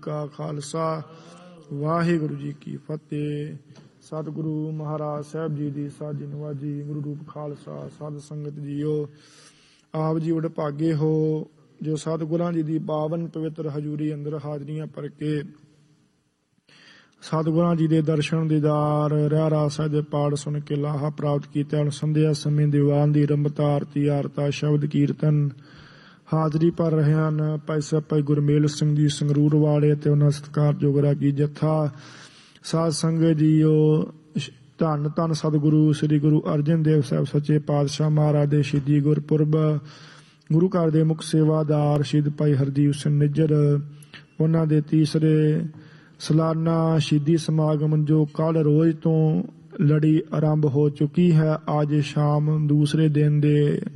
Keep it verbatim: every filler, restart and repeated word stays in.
ਕਾ ਖਾਲਸਾ ਵਾਹਿਗੁਰੂ ਜੀ ਕੀ ਫਤਿਹ। ਸਤਿਗੁਰੂ ਮਹਾਰਾਜ ਸਾਹਿਬ ਜੀ ਦੀ ਸਾਜੀ ਨਵਾਜੀ। ਗੁਰੂ ਰੂਪ ਖਾਲਸਾ ਸਾਧ ਸੰਗਤ ਜੀਓ, ਆਪ ਜੀ ਵਡਭਾਗੇ ਹੋ ਜੋ ਸਤਿਗੁਰਾਂ ਜੀ ਦੀ ਪਾਵਨ ਪਵਿੱਤਰ ਹਜ਼ੂਰੀ ਅੰਦਰ ਹਾਜ਼ਰੀਆਂ ਭਰ ਕੇ ਸਤਿਗੁਰਾਂ ਜੀ ਦੇ ਦਰਸ਼ਨ ਦੀਦਾਰ ਰਹਿਰਾਸ ਸਾਹਿਬ ਦੇ ਪਾਠ ਸੁਣ ਕੇ ਲਾਹਾ ਪ੍ਰਾਪਤ ਕੀਤਾ। ਹੁਣ ਸੰਧਿਆ ਸਮੇਂ ਦੀਵਾਨ ਦੀ ਰੰਭਤਾ ਆਰਤੀ ਆਰਤਾ ਸ਼ਬਦ ਕੀਰਤਨ ਹਾਜ਼ਰੀ ਭਰ ਰਹੇ ਹਨ। ਭਾਈ ਸਾਹਿਬ ਭਾਈ ਗੁਰਮੇਲ ਸਿੰਘ ਜੀ ਸੰਗਰੂਰ ਵਾਲੇ ਅਤੇ ਉਹਨਾਂ ਸਤਿਕਾਰਯੋਗ ਰਾਗੀ ਜੱਥਾ। ਸਾਧ ਸੰਗਤ ਜੀਓ, ਧੰਨ ਧੰਨ ਸਤਿਗੁਰੂ ਸ੍ਰੀ ਗੁਰੂ ਅਰਜਨ ਦੇਵ ਸਾਹਿਬ ਸੱਚੇ ਪਾਤਸ਼ਾਹ ਮਹਾਰਾਜ ਦੇ ਸ਼ਹੀਦੀ ਗੁਰਪੁਰਬ। ਗੁਰੂ ਘਰ ਦੇ ਮੁੱਖ ਸੇਵਾਦਾਰ ਸ਼ਹੀਦ ਭਾਈ ਹਰਦੀਪ ਸਿੰਘ ਨਿੱਜਰ, ਉਹਨਾਂ ਦੇ ਤੀਸਰੇ ਸਾਲਾਨਾ ਸ਼ਹੀਦੀ ਸਮਾਗਮ ਜੋ ਕੱਲ੍ਹ ਰੋਜ਼ ਤੋਂ ਲੜੀ ਆਰੰਭ ਹੋ ਚੁੱਕੀ ਹੈ, ਅੱਜ ਸ਼ਾਮ ਦੂਸਰੇ ਦਿਨ ਦੇ